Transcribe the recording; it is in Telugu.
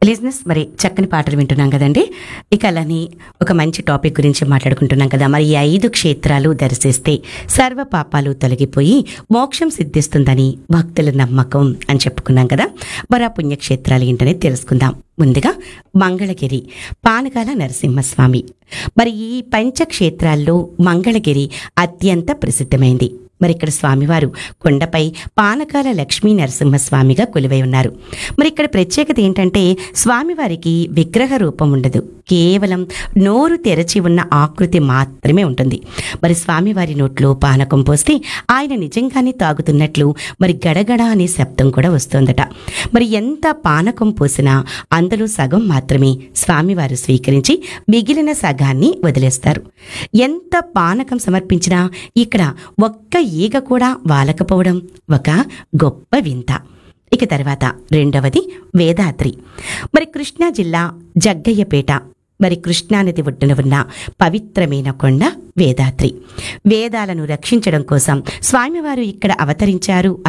లిజినెస్ మరి చక్కని పాటలు వింటున్నాం కదండి. ఇక అలానే ఒక మంచి టాపిక్ గురించి మాట్లాడుకుంటున్నాం కదా. మరి ఈ 5 క్షేత్రాలు దర్శిస్తే సర్వ పాపాలు తొలగిపోయి మోక్షం సిద్ధిస్తుందని భక్తుల నమ్మకం అని చెప్పుకున్నాం కదా. మరి ఆ పుణ్యక్షేత్రాలు ఏంటనేది తెలుసుకుందాం. ముందుగా మంగళగిరి, పానకాల నరసింహస్వామి. మరి ఈ పంచక్షేత్రాల్లో మంగళగిరి అత్యంత ప్రసిద్ధమైంది. మరి ఇక్కడ స్వామివారు కొండపై పానకాల లక్ష్మీ నరసింహస్వామిగా కొలువై ఉన్నారు. మరి ఇక్కడ ప్రత్యేకత ఏంటంటే స్వామివారికి విగ్రహ రూపం ఉండదు, కేవలం నోరు తెరచి ఉన్న ఆకృతి మాత్రమే ఉంటుంది. మరి స్వామివారి నోట్లో పానకం పోస్తే ఆయన నిజంగానే తాగుతున్నట్లు మరి గడగడ అనే శబ్దం కూడా వస్తోందట. మరి ఎంత పానకం పోసినా అందులో సగం మాత్రమే స్వామివారు స్వీకరించి మిగిలిన సగాన్ని వదిలేస్తారు. ఎంత పానకం సమర్పించినా ఇక్కడ ఒక్క ఈగ కూడా వాలకపోవడం ఒక గొప్ప వింత. ఇక తర్వాత రెండవది వేదాద్రి. మరి కృష్ణా జిల్లా జగ్గయ్యపేట, మరి కృష్ణానది ఒడ్డున ఉన్న పవిత్రమైన కొండ వేదాద్రి. వేదాలను రక్షించడం కోసం స్వామివారు ఇక్కడ అవతరించారు